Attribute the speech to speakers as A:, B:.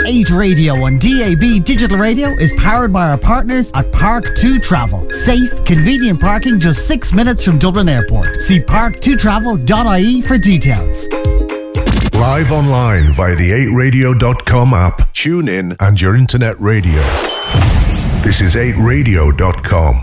A: 8 Radio on DAB Digital Radio is powered by our partners at Park2 Travel. Safe, convenient parking just 6 minutes from Dublin Airport. See park2travel.ie for details.
B: Live online via the 8radio.com app. Tune in and your internet radio. This is 8radio.com.